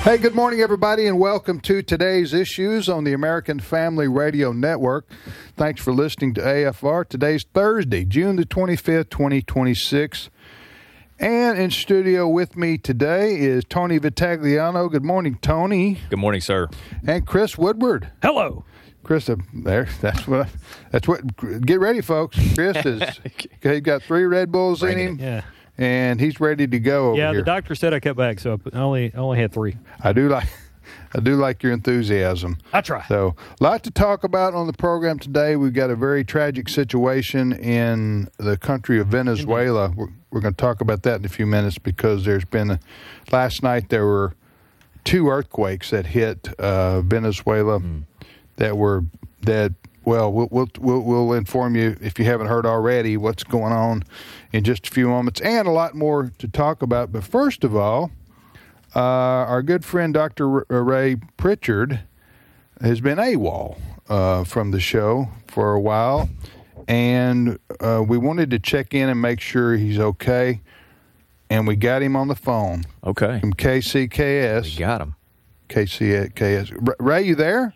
Hey, good morning, everybody, and welcome to today's issues on the American Family Radio Network. Thanks for listening to AFR. Today's Thursday, June the 25th, 2026. And in studio with me today is Tony Vitagliano. Good morning, Tony. Good morning, sir. And Chris Woodward. Hello. Chris, there. That's what. Get ready, folks. Chris he's got 3 Red Bulls in him. Yeah. And he's ready to go over here. here. The doctor said I cut back, so I only had 3. I do like your enthusiasm. I try. So, a lot to talk about on the program today. We've got a very tragic situation in the country of Venezuela. We're going to talk about that in a few minutes because there's been last night there were 2 earthquakes that hit Venezuela that. Well, we'll inform you, if you haven't heard already, what's going on in just a few moments, and a lot more to talk about. But first of all, our good friend Dr. Ray Pritchard has been AWOL from the show for a while, and we wanted to check in and make sure he's okay, and we got him on the phone. Okay. From KCKS. We got him. KCKS. Ray, you there?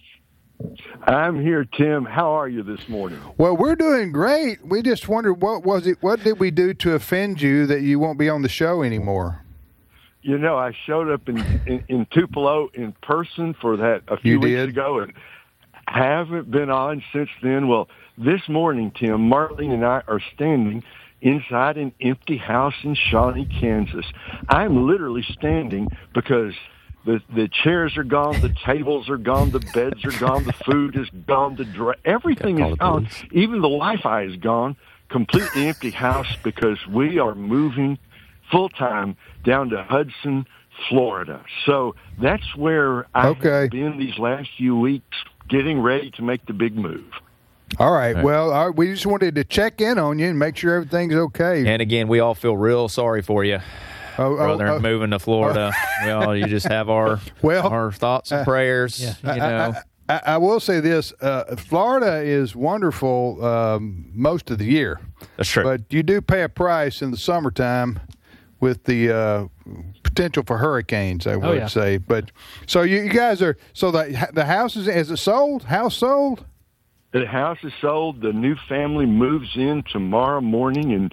I'm here, Tim. How are you this morning? Well, we're doing great. We just wondered what did we do to offend you that you won't be on the show anymore? You know, I showed up in Tupelo in person for that a few weeks ago and haven't been on since then. Well, this morning, Tim, Marlene and I are standing inside an empty house in Shawnee, Kansas. I'm literally standing because the chairs are gone, the tables are gone, the beds are gone, the food is gone, everything is gone. Even the Wi-Fi is gone. Completely empty house because we are moving full-time down to Hudson, Florida. So that's where I've been these last few weeks, getting ready to make the big move. All right. Well, we just wanted to check in on you and make sure everything's okay. And again, we all feel real sorry for you. Brother, moving to Florida. Well, you just have our thoughts and prayers. Yeah. I will say this: Florida is wonderful most of the year. That's true. But you do pay a price in the summertime with the potential for hurricanes. I would say. But so you guys are the house is it sold? House sold? The house is sold. The new family moves in tomorrow morning,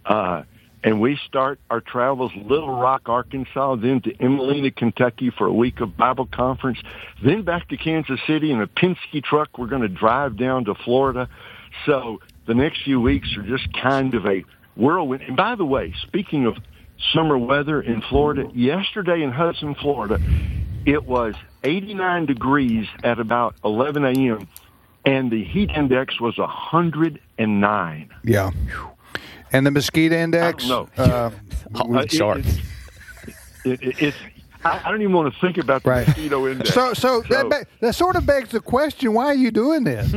and we start our travels Little Rock, Arkansas, then to Emelina, Kentucky for a week of Bible conference, then back to Kansas City in a Penske truck. We're going to drive down to Florida. So the next few weeks are just kind of a whirlwind. And by the way, speaking of summer weather in Florida, yesterday in Hudson, Florida, it was 89 degrees at about 11 a.m., and the heat index was 109. Yeah. And the mosquito index? I don't know. Sharp. I don't even want to think about the mosquito index. So that sort of begs the question: why are you doing this?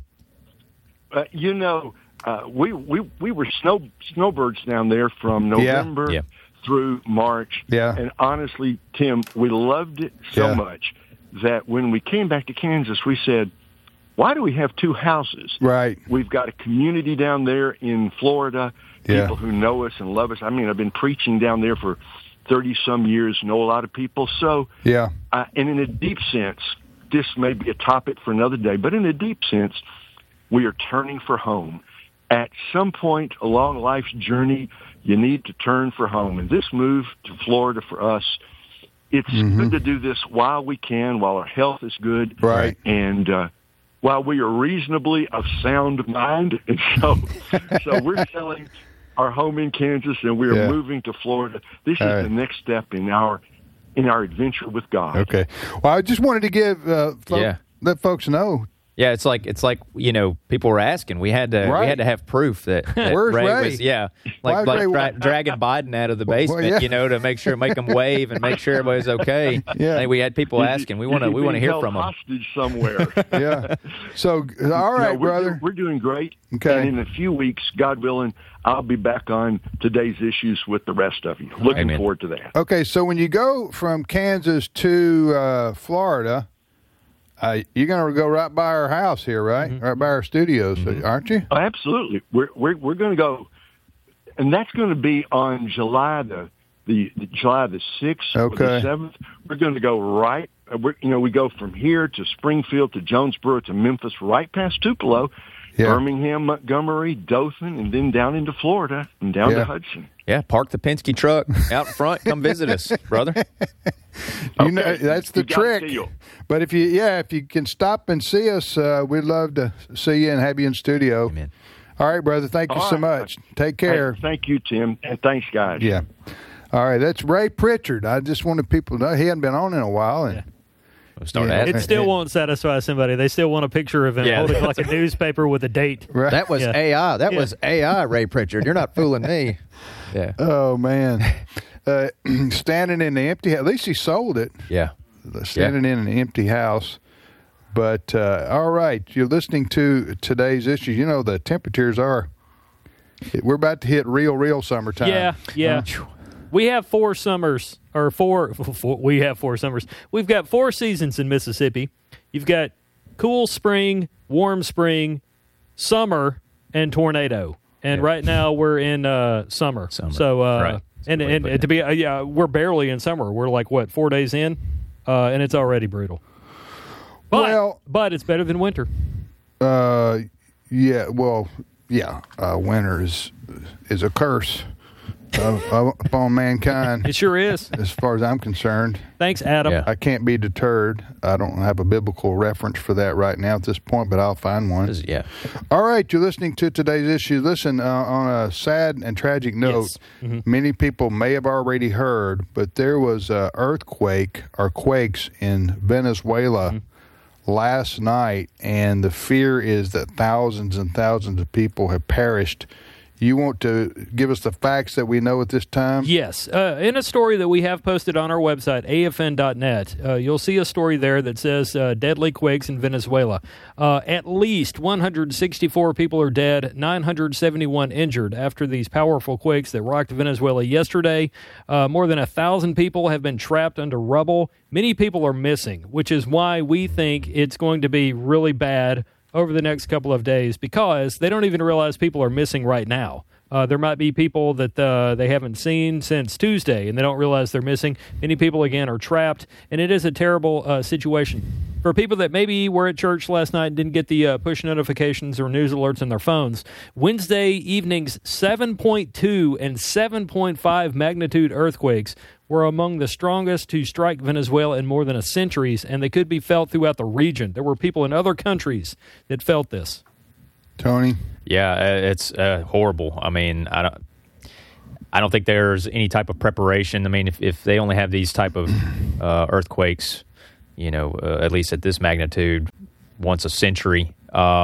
We were snowbirds down there from November through March. Yeah. And honestly, Tim, we loved it so much that when we came back to Kansas, we said, why do we have 2 houses? Right. We've got a community down there in Florida, people who know us and love us. I mean, I've been preaching down there for 30-some years, know a lot of people. So, and in a deep sense, this may be a topic for another day, but in a deep sense, we are turning for home. At some point along life's journey, you need to turn for home. And this move to Florida for us, it's good to do this while we can, while our health is good. Right. And, while we are reasonably of sound mind, and so we're selling our home in Kansas and we are moving to Florida. This is the next step in our adventure with God. Okay. Well, I just wanted to give let folks know. Yeah, it's like people were asking. We had to have proof that Where's Ray was dragging Biden out of the basement, to make him wave and make sure everybody's okay. Yeah. I think we had people asking. We want to hear from them. Hostage somewhere. Yeah. So all right, brother. We're doing great. Okay. And in a few weeks, God willing, I'll be back on today's issues with the rest of you. Looking forward to that. Okay, so when you go from Kansas to Florida. You're going to go right by our house here, right? Mm-hmm. Right by our studios, aren't you? Oh, absolutely. We're going to go, and that's going to be on July the the July the 6th or the 7th. We're going to go right. We go from here to Springfield to Jonesboro to Memphis, right past Tupelo, Birmingham, Montgomery, Dothan, and then down into Florida and down to Hudson. Yeah, park the Penske truck out front. Come visit us, brother. That's the trick. But if you can stop and see us, we'd love to see you and have you in studio. Amen. All right, brother. Thank you so much. Take care. Hey, thank you, Tim, and thanks, guys. Yeah. All right, that's Ray Pritchard. I just wanted people to know he hadn't been on in a while, and it still won't satisfy somebody. They still want a picture of him holding like a newspaper with a date. Right. That was AI. That was AI, Ray Pritchard. You're not fooling me. Yeah. Oh man, standing in the empty. At least he sold it. Yeah. Standing in an empty house. But all right, you're listening to today's issues. You know the temperatures are. We're about to hit real summertime. Yeah. We have 4 summers, we have 4 summers. We've got 4 seasons in Mississippi. You've got cool spring, warm spring, summer, and tornado. And right now we're in summer. So, right. and to be, we're barely in summer. We're like, 4 days in? And it's already brutal. But it's better than winter. Winter is a curse upon mankind. It sure is. As far as I'm concerned. Thanks, Adam. I can't be deterred. I don't have a biblical reference for that right now at this point, but I'll find one. All right, you're listening to today's issue. Listen, on a sad and tragic note, many people may have already heard, but there was an earthquake or quakes in Venezuela last night, and the fear is that thousands and thousands of people have perished. You want to give us the facts that we know at this time? Yes. In a story that we have posted on our website, afn.net, you'll see a story there that says deadly quakes in Venezuela. At least 164 people are dead, 971 injured after these powerful quakes that rocked Venezuela yesterday. More than 1,000 people have been trapped under rubble. Many people are missing, which is why we think it's going to be really bad over the next couple of days, because they don't even realize people are missing right now. There might be people that they haven't seen since Tuesday, and they don't realize they're missing. Many people, again, are trapped, and it is a terrible situation. For people that maybe were at church last night and didn't get the push notifications or news alerts on their phones, Wednesday evening's 7.2 and 7.5 magnitude earthquakes were among the strongest to strike Venezuela in more than a century, and they could be felt throughout the region. There were people in other countries that felt this. Tony? Yeah, it's horrible. I mean, I don't think there's any type of preparation. I mean, if they only have these type of earthquakes, at least at this magnitude, once a century,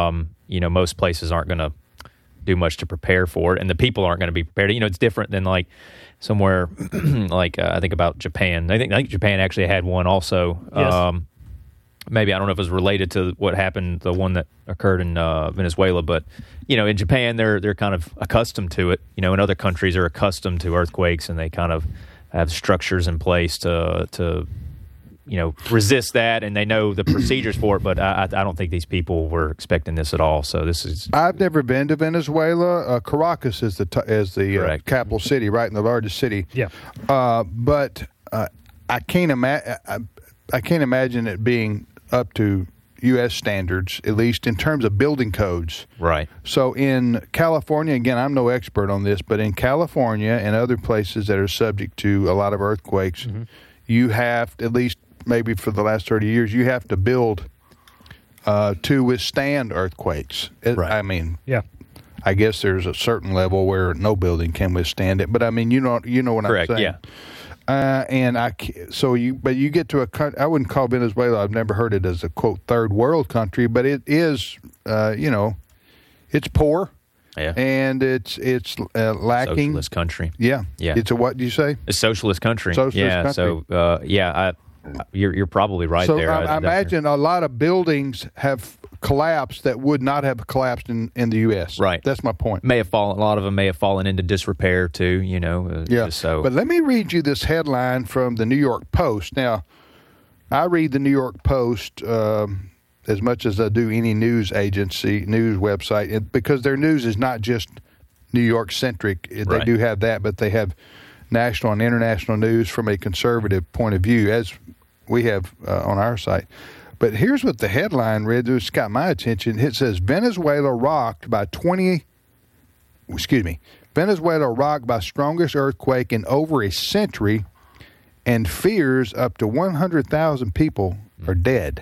most places aren't going to do much to prepare for it, and the people aren't going to be prepared. It's different than like somewhere like I think about Japan. I think Japan actually had one also. Yes. Maybe I don't know if it was related to what happened, the one that occurred in Venezuela, but in Japan they're kind of accustomed to it. In other countries are accustomed to earthquakes, and they kind of have structures in place to resist that, and they know the procedures for it. But I don't think these people were expecting this at all. So this is. I've never been to Venezuela. Caracas is the capital city, right, in the largest city. Yeah. But I can't imagine it being up to U.S. standards, at least in terms of building codes. Right. So in California, again, I'm no expert on this, but in California and other places that are subject to a lot of earthquakes, you have, at least maybe for the last 30 years, you have to build to withstand earthquakes. Right. I mean, I guess there's a certain level where no building can withstand it, but I mean, you know what Correct, I'm saying. Yeah. You get to a country, I wouldn't call Venezuela, I've never heard it as a, quote, third world country, but it is, it's poor. Yeah. And it's lacking. Socialist country. Yeah. Yeah. It's a what do you say? A socialist country. Socialist country. So, you're probably right there. So I imagine a lot of buildings have collapsed that would not have collapsed in the U.S. Right. That's my point. A lot of them may have fallen into disrepair too, Yeah. So. But let me read you this headline from the New York Post. Now, I read the New York Post as much as I do any news agency, news website, because their news is not just New York-centric. They do have that, but they have national and international news from a conservative point of view, as we have on our site. But here's what the headline read, which got my attention. It says, Venezuela rocked by strongest earthquake in over a century, and fears up to 100,000 people are dead.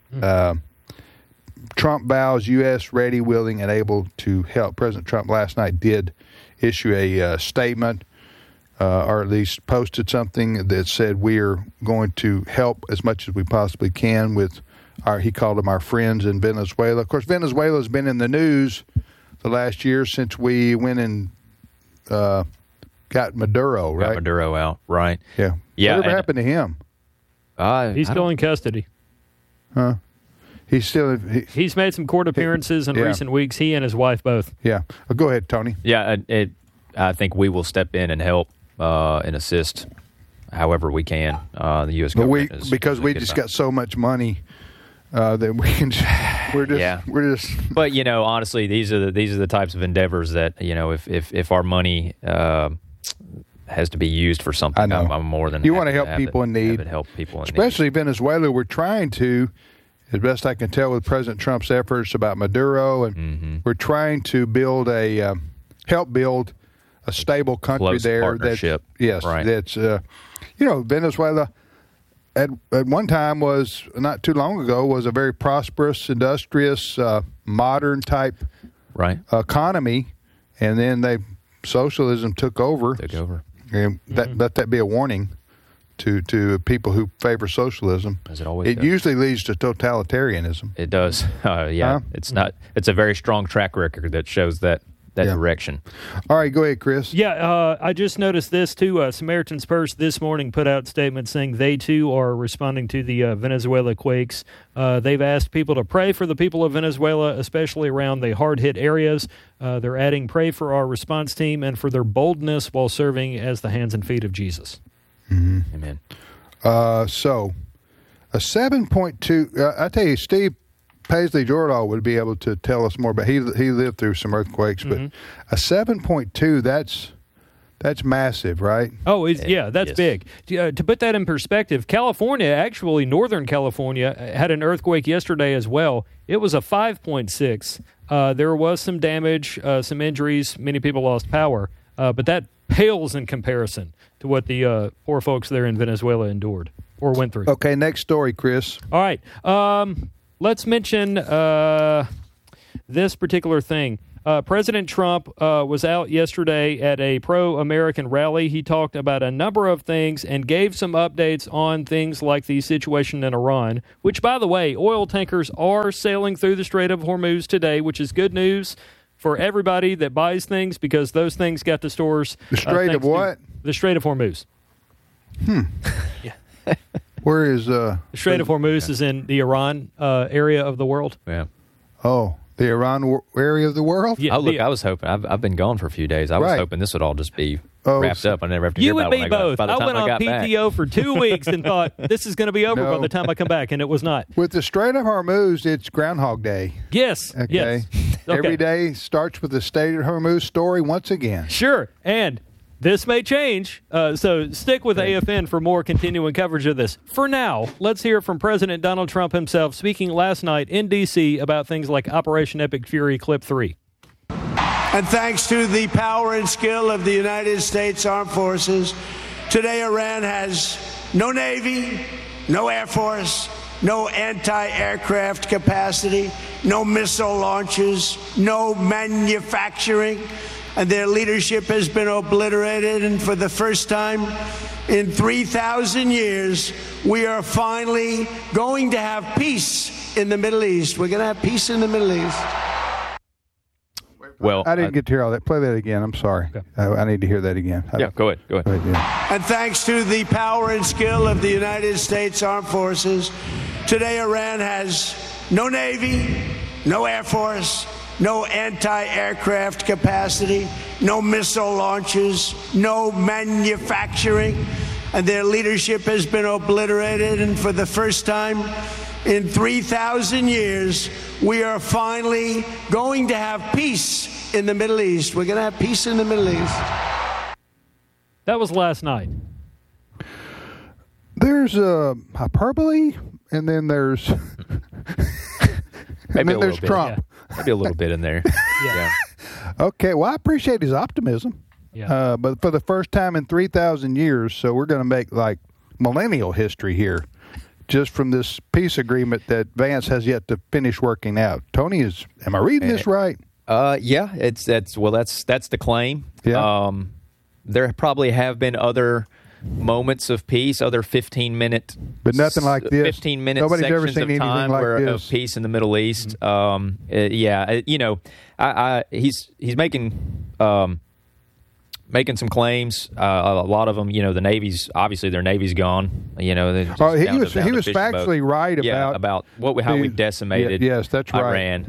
Trump vows U.S. ready, willing, and able to help. President Trump last night did issue a statement, or at least posted something that said we are going to help as much as we possibly can with he called them our friends in Venezuela. Of course, Venezuela has been in the news the last year since we went and got Maduro, right? Got Maduro out, right. Yeah. Whatever happened to him? He's still in custody. Huh? He's made some court appearances in recent weeks, he and his wife both. Yeah. Go ahead, Tony. Yeah, I think we will step in and help and assist however we can. The U.S. government because we just got so much money that we can. We're just. But honestly, these are the types of endeavors that if our money has to be used for something, I'm more than you want to help people in need. Help people in especially need. Venezuela. We're trying to, as best I can tell, with President Trump's efforts about Maduro, and we're trying to help build a stable country close there. Partnership. That's Venezuela. At one time not too long ago was a very prosperous, industrious, modern type economy, and then socialism took over. And let that be a warning to people who favor socialism. As it always does. Usually leads to totalitarianism. It does. It's not. It's a very strong track record that shows that direction. All right, go ahead, Chris. Yeah, I just noticed this, too. Samaritan's Purse this morning put out statements saying they, too, are responding to the Venezuela quakes. They've asked people to pray for the people of Venezuela, especially around the hard-hit areas. They're adding, pray for our response team and for their boldness while serving as the hands and feet of Jesus. Mm-hmm. Amen. So, a 7.2, I tell you, Steve Paisley Jordahl would be able to tell us more, but he lived through some earthquakes. But a 7.2, that's massive, right? Oh, that's big. To put that in perspective, California, actually Northern California, had an earthquake yesterday as well. It was a 5.6. There was some damage, some injuries. Many people lost power, but that pales in comparison to what the poor folks there in Venezuela endured or went through. Okay, next story, Chris. All right. Let's mention this particular thing. President Trump was out yesterday at a pro-American rally. He talked about a number of things and gave some updates on things like the situation in Iran, which, by the way, oil tankers are sailing through the Strait of Hormuz today, which is good news for everybody that buys things because those things got to stores. The Strait of what? The Strait of Hormuz. Yeah. Where is the Strait of Hormuz is in the Iran area of the world. Yeah. Oh, the Iran area of the world? Yeah. I was hoping. I've been gone for a few days. I was hoping this would all just be wrapped up. I never have to hear about it. You and me both. I went on PTO for 2 weeks and thought this is going to be over by the time I come back, and it was not. With the Strait of Hormuz, it's Groundhog Day. Yes. Okay. Yes. Okay. Every day starts with the Strait of Hormuz story once again. Sure. And this may change, so stick with AFN for more continuing coverage of this. For now, let's hear from President Donald Trump himself speaking last night in D.C. about things like Operation Epic Fury Clip 3. And thanks to the power and skill of the United States Armed Forces, today Iran has no Navy, no Air Force, no anti-aircraft capacity, no missile launches, no manufacturing, and their leadership has been obliterated. And for the first time in 3,000 years, we are finally going to have peace in the Middle East. We're going to have peace in the Middle East. Well, I didn't get to hear all that. Play that again. I'm sorry. Okay. I need to hear that again. Go ahead. Yeah. And thanks to the power and skill of the United States Armed Forces, today Iran has no Navy, no Air Force, no anti-aircraft capacity, no missile launches, no manufacturing, and their leadership has been obliterated. And for the first time in 3,000 years, we are finally going to have peace in the Middle East. We're going to have peace in the Middle East. That was last night. There's hyperbole, and then there's Maybe a there's little bit. Trump. Yeah. Maybe a little bit in there. Yeah. Okay, well, I appreciate his optimism. Yeah. But for the first time in 3,000 years, so we're going to make like millennial history here, just from this peace agreement that Vance has yet to finish working out. Tony, am I reading this right? Yeah, that's the claim. Yeah. There probably have been other moments of peace, other 15-minute, but nothing like this. 15-minute Nobody's sections ever seen of anything time like where, this. of peace in the Middle East. He's making some claims. A lot of them, the Navy's obviously their Navy's gone. He was factually right about how we decimated. Yes, that's right. Iran.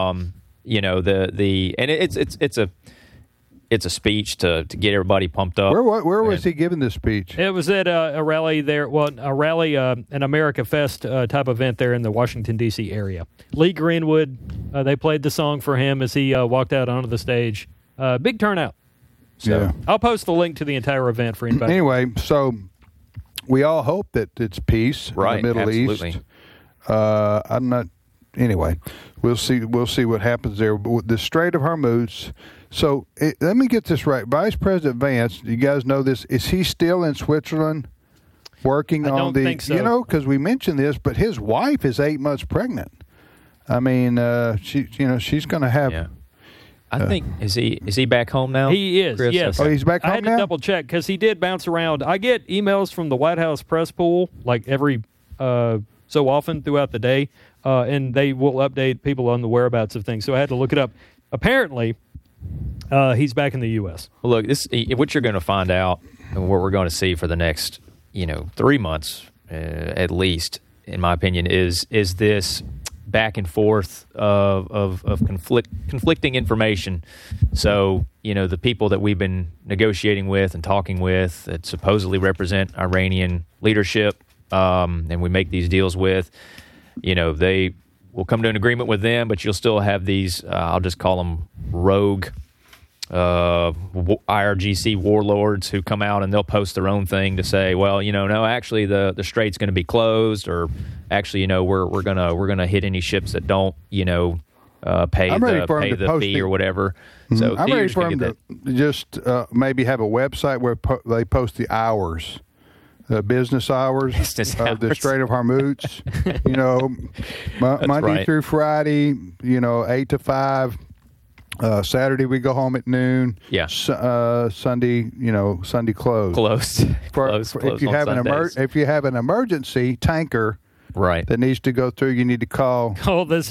Mm-hmm. It's a speech to get everybody pumped up. Where was he giving this speech? It was at a rally there. Well, an America Fest type event there in the Washington, D.C. area. Lee Greenwood, they played the song for him as he walked out onto the stage. Big turnout. So yeah. I'll post the link to the entire event for anybody. Anyway, so we all hope that it's peace in the Middle East. I'm not. Anyway, we'll see. We'll see what happens there. But with the Strait of Hormuz. So let me get this right. Vice President Vance, you guys know this. Is he still in Switzerland working on the? I don't think so. Because we mentioned this, but his wife is 8 months pregnant. I mean, she's going to have. Yeah. I think is he back home now? He is. Chris? Yes. Oh, he's back home now. I had to double check because he did bounce around. I get emails from the White House press pool like every so often throughout the day, and they will update people on the whereabouts of things. So I had to look it up. Apparently, he's back in the U.S. Well, look, what you're going to find out, and what we're going to see for the next 3 months at least, in my opinion, is this back and forth of conflicting information. So, the people that we've been negotiating with and talking with that supposedly represent Iranian leadership, and we make these deals with, they will come to an agreement with them, but you'll still have these, I'll just call them rogue IRGC warlords who come out and they'll post their own thing to say, well, no, actually the strait's going to be closed, or actually, we're gonna hit any ships that don't, pay the fee or whatever. Mm-hmm. So I'm ready for them to just maybe have a website where they post the hours. Business hours of the Strait of Hormuz, Monday through Friday, 8 to 5. Saturday we go home at noon. Yeah. Sunday, Sunday closed. Closed. If you have if you have an emergency tanker, right, that needs to go through, you need to call this